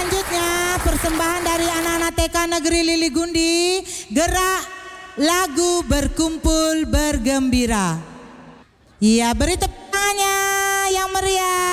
selanjutnya persembahan dari anak-anak TK Negeri Lili Gundi, gerak lagu berkumpul bergembira. Iya, beri tepuk tangannya yang meriah.